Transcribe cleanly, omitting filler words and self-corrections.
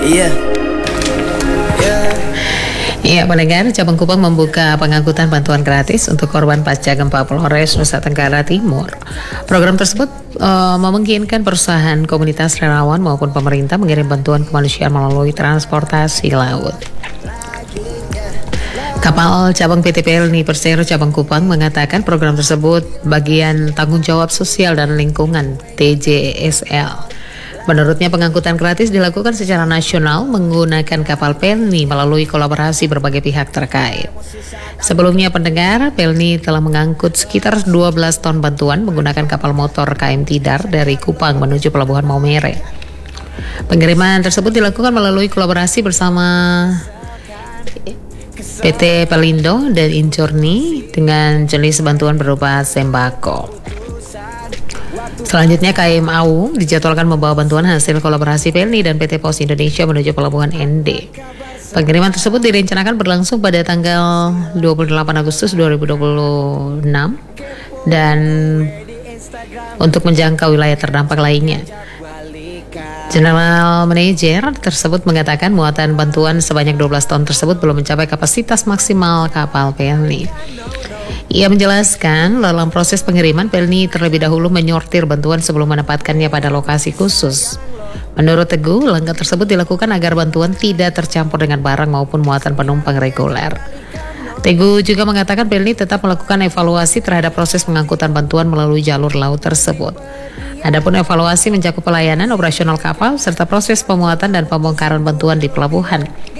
Iya. Iya, pendengar, Cabang Kupang membuka pengangkutan bantuan gratis untuk korban pasca gempa Flores, Nusa Tenggara Timur. Program tersebut memungkinkan perusahaan, komunitas relawan maupun pemerintah mengirim bantuan kemanusiaan melalui transportasi laut. Kapal Cabang PT Pelni Persero Cabang Kupang mengatakan program tersebut bagian tanggung jawab sosial dan lingkungan TJSL. Menurutnya pengangkutan gratis dilakukan secara nasional menggunakan kapal Pelni melalui kolaborasi berbagai pihak terkait. Sebelumnya pendengar, Pelni telah mengangkut sekitar 12 ton bantuan menggunakan kapal motor KM Tidar dari Kupang menuju Pelabuhan Maumere. Pengiriman tersebut dilakukan melalui kolaborasi bersama PT Pelindo dan Injorni dengan jenis bantuan berupa sembako. Selanjutnya KM AU dijadwalkan membawa bantuan hasil kolaborasi Pelni dan PT Pos Indonesia menuju Pelabuhan ND. Pengiriman tersebut direncanakan berlangsung pada tanggal 28 Agustus 2026 dan untuk menjangkau wilayah terdampak lainnya. General Manager tersebut mengatakan muatan bantuan sebanyak 12 ton tersebut belum mencapai kapasitas maksimal kapal Pelni. Ia menjelaskan dalam proses pengiriman Pelni terlebih dahulu menyortir bantuan sebelum menempatkannya pada lokasi khusus. Menurut Teguh, langkah tersebut dilakukan agar bantuan tidak tercampur dengan barang maupun muatan penumpang reguler. Teguh juga mengatakan Pelni tetap melakukan evaluasi terhadap proses pengangkutan bantuan melalui jalur laut tersebut. Adapun evaluasi mencakup pelayanan operasional kapal serta proses pemuatan dan pembongkaran bantuan di pelabuhan.